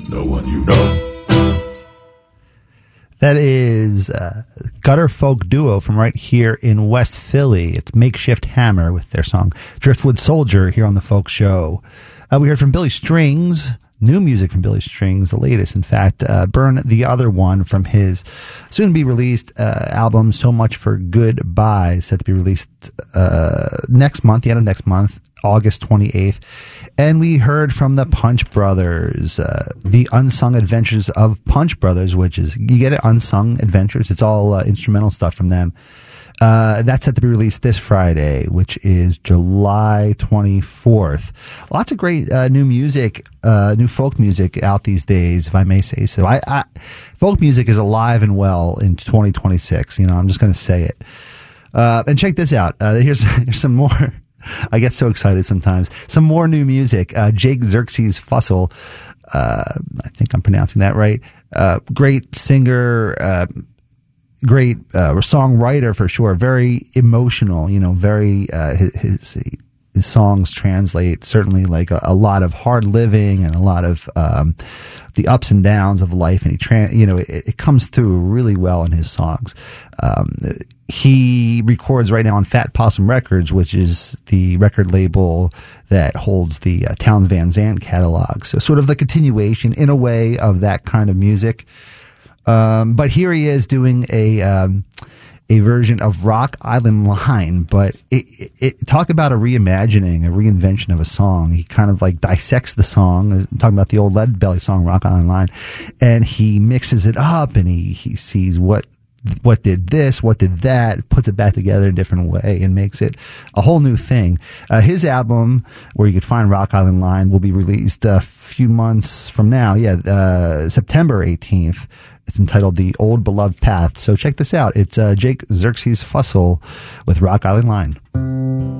no one you know. That is gutter folk duo from right here in West Philly. It's Makeshift Hammer with their song Driftwood Soldier here on the Folk Show. We heard from Billy Strings, new music from Billy Strings, the latest, in fact, Burn the Other One from his soon-to-be-released album So Much for Goodbye, set to be released next month, the end of next month, August 28th. And we heard from the Punch Brothers, The Unsung Adventures of Punch Brothers, which is, you get it, Unsung Adventures. It's all instrumental stuff from them. That's set to be released this Friday, which is July 24th. Lots of great new music, new folk music out these days, if I may say so. Folk music is alive and well in 2026. You know, I'm just going to say it. And check this out. Here's some more. I get so excited sometimes. Some more new music. Jake Xerxes Fussell. I think I'm pronouncing that right. Great singer, great songwriter for sure. Very emotional, you know, very, his songs translate certainly like a lot of hard living and a lot of, the ups and downs of life. And it comes through really well in his songs. He records right now on Fat Possum Records, which is the record label that holds the Townes Van Zandt catalog. So sort of the continuation in a way of that kind of music. But here he is doing a version of Rock Island Line, but talk about a reimagining, a reinvention of a song. He kind of like dissects the song, talking about the old Lead Belly song, Rock Island Line, and he mixes it up and he sees what did this, what did that, puts it back together in a different way and makes it a whole new thing. His album, where you could find Rock Island Line, will be released a few months from now. September 18th. It's entitled The Old Beloved Path. So check this out. It's Jake Xerxes Fussell with Rock Island Line.